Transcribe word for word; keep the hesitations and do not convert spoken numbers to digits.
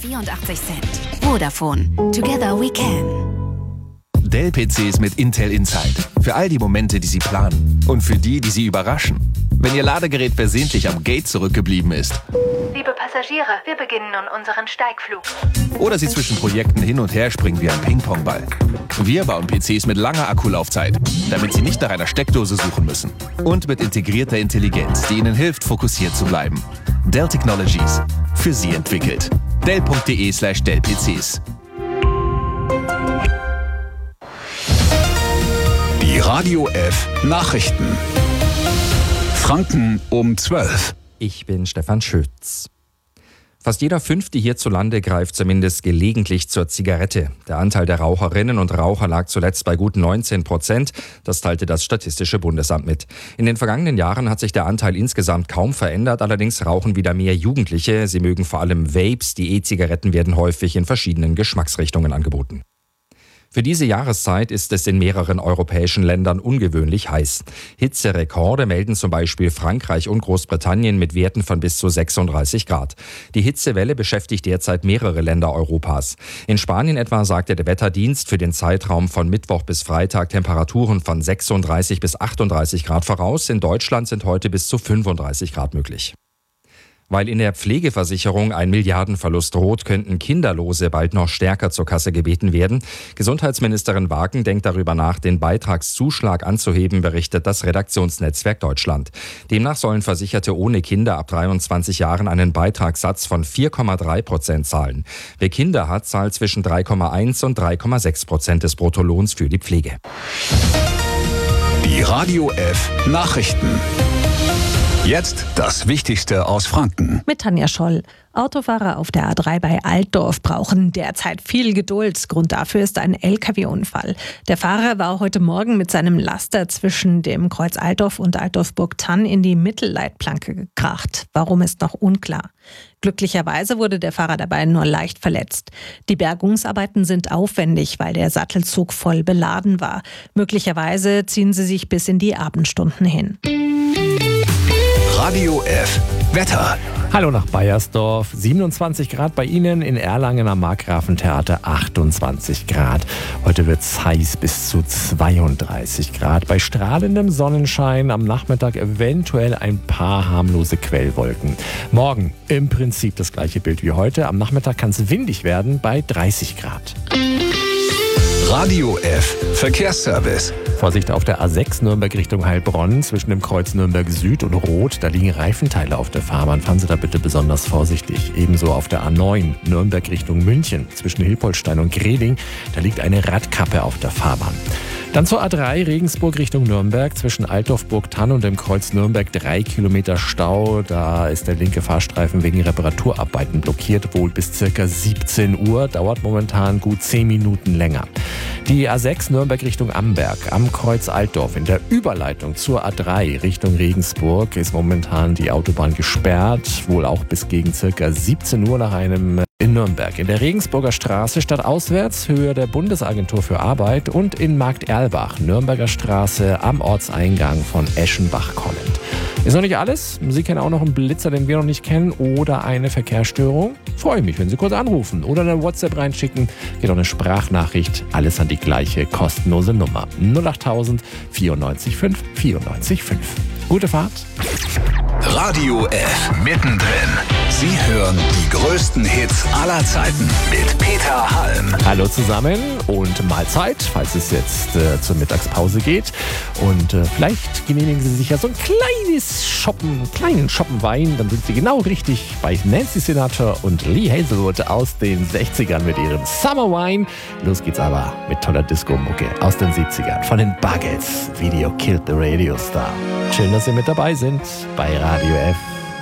vierundachtzig Cent. Vodafone. Together we can. Dell-P Cs mit Intel Inside. Für all die Momente, die Sie planen. Und für die, die Sie überraschen. Wenn Ihr Ladegerät versehentlich am Gate zurückgeblieben ist. Liebe Passagiere, wir beginnen nun unseren Steigflug. Oder Sie zwischen Projekten hin und her springen wie ein Ping-Pong-Ball. Wir bauen P Cs mit langer Akkulaufzeit, damit Sie nicht nach einer Steckdose suchen müssen. Und mit integrierter Intelligenz, die Ihnen hilft, fokussiert zu bleiben. Dell Technologies. Für Sie entwickelt. Dell.de slash Dell-PCs. Die Radio F Nachrichten. Franken um zwölf. Ich bin Stefan Schütz. Fast jeder Fünfte hierzulande greift zumindest gelegentlich zur Zigarette. Der Anteil der Raucherinnen und Raucher lag zuletzt bei gut neunzehn Prozent. Das teilte das Statistische Bundesamt mit. In den vergangenen Jahren hat sich der Anteil insgesamt kaum verändert. Allerdings rauchen wieder mehr Jugendliche. Sie mögen vor allem Vapes. Die E-Zigaretten werden häufig in verschiedenen Geschmacksrichtungen angeboten. Für diese Jahreszeit ist es in mehreren europäischen Ländern ungewöhnlich heiß. Hitzerekorde melden zum Beispiel Frankreich und Großbritannien mit Werten von bis zu sechsunddreißig Grad. Die Hitzewelle beschäftigt derzeit mehrere Länder Europas. In Spanien etwa sagte der Wetterdienst für den Zeitraum von Mittwoch bis Freitag Temperaturen von sechsunddreißig bis achtunddreißig Grad voraus. In Deutschland sind heute bis zu fünfunddreißig Grad möglich. Weil in der Pflegeversicherung ein Milliardenverlust droht, könnten Kinderlose bald noch stärker zur Kasse gebeten werden. Gesundheitsministerin Wagen denkt darüber nach, den Beitragszuschlag anzuheben, berichtet das Redaktionsnetzwerk Deutschland. Demnach sollen Versicherte ohne Kinder ab dreiundzwanzig Jahren einen Beitragssatz von vier Komma drei Prozent zahlen. Wer Kinder hat, zahlt zwischen drei Komma eins und drei Komma sechs Prozent des Bruttolohns für die Pflege. Die Radio F Nachrichten. Jetzt das Wichtigste aus Franken. Mit Tanja Scholl. Autofahrer auf der A drei bei Altdorf brauchen derzeit viel Geduld. Grund dafür ist ein L K W-Unfall. Der Fahrer war heute Morgen mit seinem Laster zwischen dem Kreuz Altdorf und Altdorf-Burgthann in die Mittelleitplanke gekracht. Warum ist noch unklar. Glücklicherweise wurde der Fahrer dabei nur leicht verletzt. Die Bergungsarbeiten sind aufwendig, weil der Sattelzug voll beladen war. Möglicherweise ziehen sie sich bis in die Abendstunden hin. Radio F Wetter. Hallo nach Baiersdorf. siebenundzwanzig Grad bei Ihnen, in Erlangen am Markgrafentheater achtundzwanzig Grad. Heute wird es heiß bis zu zweiunddreißig Grad. Bei strahlendem Sonnenschein am Nachmittag eventuell ein paar harmlose Quellwolken. Morgen im Prinzip das gleiche Bild wie heute. Am Nachmittag kann es windig werden bei dreißig Grad. Radio F Verkehrsservice. Vorsicht auf der A sechs Nürnberg Richtung Heilbronn zwischen dem Kreuz Nürnberg Süd und Rot. Da liegen Reifenteile auf der Fahrbahn. Fahren Sie da bitte besonders vorsichtig. Ebenso auf der A neun Nürnberg Richtung München zwischen Hilpoltstein und Greding. Da liegt eine Radkappe auf der Fahrbahn. Dann zur A drei Regensburg Richtung Nürnberg zwischen Altdorf-Burgthann und dem Kreuz Nürnberg drei Kilometer Stau. Da ist der linke Fahrstreifen wegen Reparaturarbeiten blockiert, wohl bis circa siebzehn Uhr. Dauert momentan gut zehn Minuten länger. Die A sechs Nürnberg Richtung Amberg am Kreuz Altdorf in der Überleitung zur A drei Richtung Regensburg ist momentan die Autobahn gesperrt, wohl auch bis gegen circa siebzehn Uhr nach einem in Nürnberg. In der Regensburger Straße stadtauswärts, Höhe der Bundesagentur für Arbeit und in Markterlbach, Nürnberger Straße am Ortseingang von Eschenbach kommend. Ist noch nicht alles. Sie kennen auch noch einen Blitzer, den wir noch nicht kennen oder eine Verkehrsstörung. Freue mich, wenn Sie kurz anrufen oder eine WhatsApp reinschicken. Geht auch eine Sprachnachricht. Alles an die gleiche kostenlose Nummer. null achttausend vierundneunzig fünf vierundneunzig fünf. Gute Fahrt. Radio F mittendrin. Sie hören die größten Hits aller Zeiten mit Peter Halm. Hallo zusammen und Mahlzeit, falls es jetzt äh, zur Mittagspause geht. Und äh, vielleicht genehmigen Sie sich ja so ein kleines Shoppen, kleinen Shoppen Wein. Dann sind Sie genau richtig bei Nancy Sinatra und Lee Hazelwood aus den sechzigern mit ihrem Summer Wine. Los geht's aber mit toller Disco-Mucke aus den siebzigern von den Buggles. Video Killed the Radio Star. Schön, dass Sie mit dabei sind bei Radio F.